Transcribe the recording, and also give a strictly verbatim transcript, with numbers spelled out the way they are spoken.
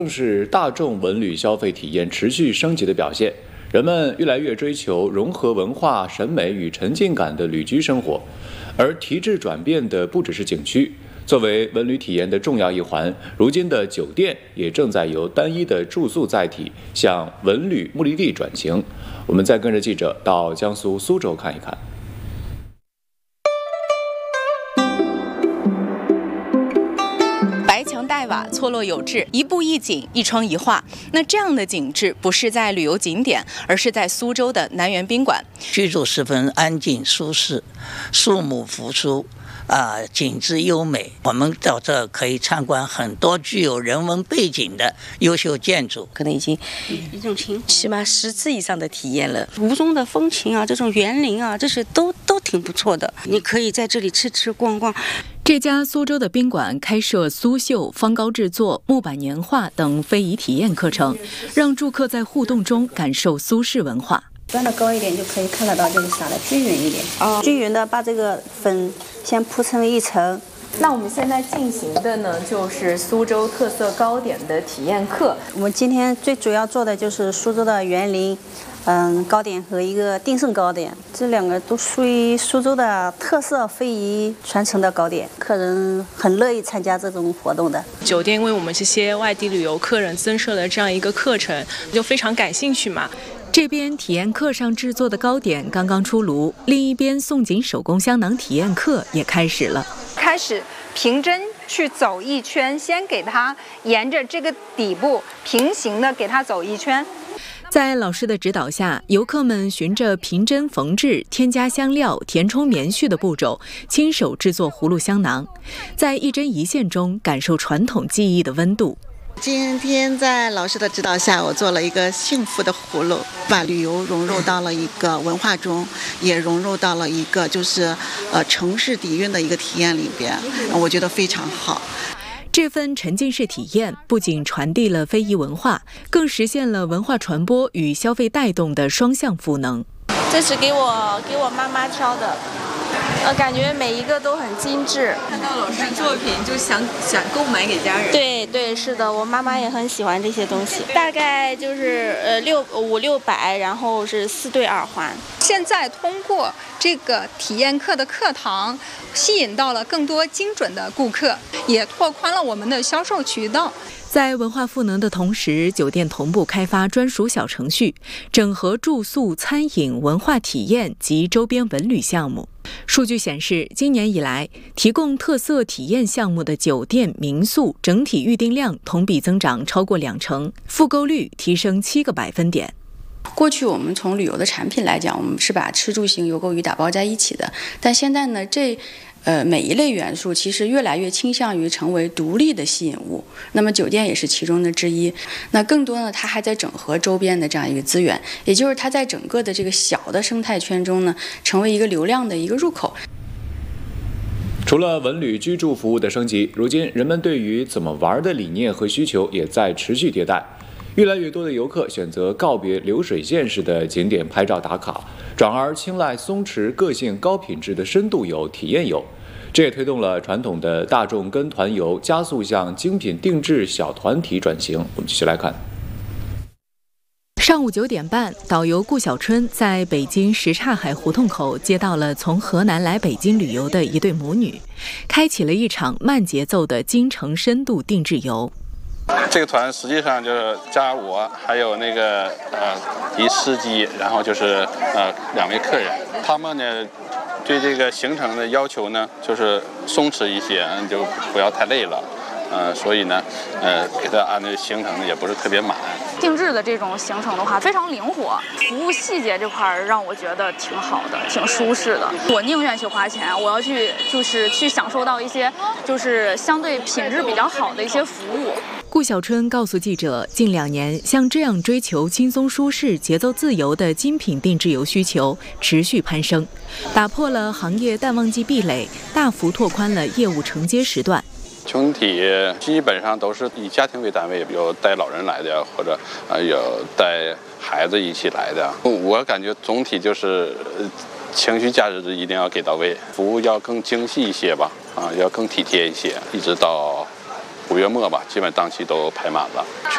正是大众文旅消费体验持续升级的表现。人们越来越追求融合文化、审美与沉浸感的旅居生活，而提质转变的不只是景区。作为文旅体验的重要一环，如今的酒店也正在由单一的住宿载体向文旅目的地转型。我们再跟着记者到江苏苏州看一看。 白墙黛瓦，错落有致，一步一景，一窗一画。那这样的景致不是在旅游景点，而是在苏州的南园宾馆。 居住十分安静舒适，树木扶疏。啊、呃，景致优美。我们到这可以参观很多具有人文背景的优秀建筑， 可能已经一种情起码十次以上的体验了。 途中的风情啊，这种园林啊，这些都都挺不错的。你可以在这里吃吃逛逛。 这家苏州的宾馆开设苏绣、方膏制作、木板年画等非遗体验课程，让住客在互动中感受苏式文化。 端的高一点就可以看得到，就是撒的均匀一点。哦，均匀的把这个粉先铺成一层。 那我们现在进行的呢，就是苏州特色糕点的体验课。 我们今天最主要做的就是苏州的园林，嗯，糕点和一个定胜糕点，这两个都属于苏州的特色非遗传承的糕点，客人很乐意参加这种活动的。 酒店为我们这些外地旅游客人增设了这样一个课程，就非常感兴趣嘛。 这边体验课上制作的糕点刚刚出炉，另一边宋锦手工香囊体验课也开始了。 开始平针去走一圈，先给它沿着这个底部平行的给它走一圈。 在老师的指导下，游客们循着平针缝制、添加香料、填充棉絮的步骤，亲手制作葫芦香囊，在一针一线中感受传统技艺的温度。 今天在老师的指导下，我做了一个幸福的葫芦，把旅游融入到了一个文化中，也融入到了一个就是呃城市底蕴的一个体验里边，我觉得非常好。 这份沉浸式体验不仅传递了非遗文化，更实现了文化传播与消费带动的双向赋能。 这是给我给我妈妈挑的。呃，感觉每一个都很精致。 看到老师作品就想想购买给家人。 对对，是的，我妈妈也很喜欢这些东西。大概就是呃六五六百，然后是四对耳环。 现在通过这个体验课的课堂，吸引到了更多精准的顾客，也拓宽了我们的销售渠道。 在文化赋能的同时，酒店同步开发专属小程序，整合住宿、餐饮、文化体验及周边文旅项目。数据显示，今年以来，提供特色体验项目的酒店、民宿整体预订量同比增长超过两成，复购率提升七个百分点。 过去我们从旅游的产品来讲，我们是把吃住行游购娱打包在一起的，但现在呢，这呃每一类元素其实越来越倾向于成为独立的吸引物，那么酒店也是其中的之一。那更多呢，它还在整合周边的这样一个资源，也就是它在整个的这个小的生态圈中呢，成为一个流量的一个入口。 除了文旅居住服务的升级，如今人们对于怎么玩的理念和需求也在持续迭代。越来越多的游客选择告别流水线式的景点拍照打卡，转而青睐松弛、个性、高品质的深度游、体验游。这也推动了传统的大众跟团游加速向精品定制小团体转型。我们继续来看。 上午九点半，导游顾小春在北京什刹海胡同口接到了从河南来北京旅游的一对母女，开启了一场慢节奏的京城深度定制游。 这个团实际上就是加我，还有那个呃一司机，然后就是呃两位客人。他们呢对这个行程的要求呢，就是松弛一些，就不要太累了。呃，所以呢，呃，给他安的行程也不是特别满。 定制的这种行程的话，非常灵活，服务细节这块让我觉得挺好的，挺舒适的。我宁愿去花钱，我要去就是去享受到一些就是相对品质比较好的一些服务。 顾小春告诉记者，近两年像这样追求轻松舒适、节奏自由的精品定制游需求持续攀升，打破了行业淡旺季壁垒，大幅拓宽了业务承接时段。 群体基本上都是以家庭为单位，有带老人来的，或者呃有带孩子一起来的。我感觉总体就是情绪价值一定要给到位，服务要更精细一些吧，啊，要更体贴一些，一直到五月末吧，基本档期都排满了。